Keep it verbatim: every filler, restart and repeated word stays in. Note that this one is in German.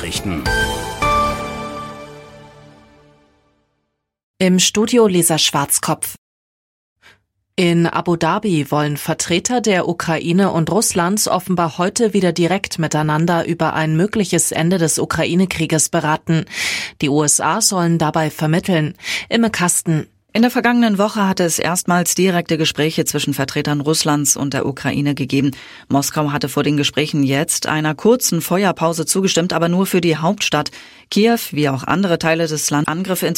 Nachrichten. Im Studio Lisa Schwarzkopf. In Abu Dhabi wollen Vertreter der Ukraine und Russlands offenbar heute wieder direkt miteinander über ein mögliches Ende des Ukraine-Krieges beraten. Die U S A sollen dabei vermitteln. Imme Kasten. In der vergangenen Woche hatte es erstmals direkte Gespräche zwischen Vertretern Russlands und der Ukraine gegeben. Moskau hatte vor den Gesprächen jetzt einer kurzen Feuerpause zugestimmt, aber nur für die Hauptstadt. Kiew, wie auch andere Teile des Landes, Angriffe